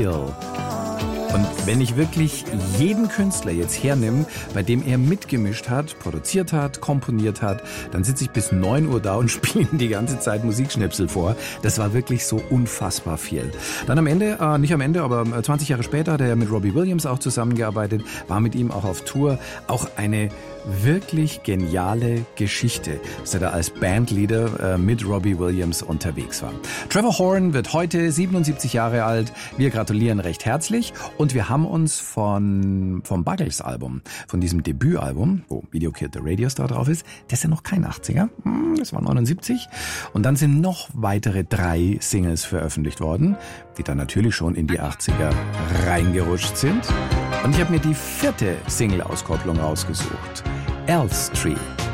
Feel. Und wenn ich wirklich jeden Künstler jetzt hernehme, bei dem er mitgemischt hat, produziert hat, komponiert hat, dann sitze ich bis 9 Uhr da und spiele ihm die ganze Zeit Musikschnipsel vor. Das war wirklich so unfassbar viel. Dann am Ende, nicht am Ende, aber 20 Jahre später hat er mit Robbie Williams auch zusammengearbeitet, war mit ihm auch auf Tour. Auch eine wirklich geniale Geschichte, dass er da als Bandleader mit Robbie Williams unterwegs war. Trevor Horn wird heute 77 Jahre alt. Wir gratulieren recht herzlich und wir haben uns vom Buggles Album, von diesem Debütalbum, wo Video Killed the Radio Star drauf ist, das ist ja noch kein 80er, das war 79. Und dann sind noch weitere 3 Singles veröffentlicht worden, die dann natürlich schon in die 80er reingerutscht sind. Und ich habe mir die 4. Single-Auskopplung rausgesucht. Elf Street.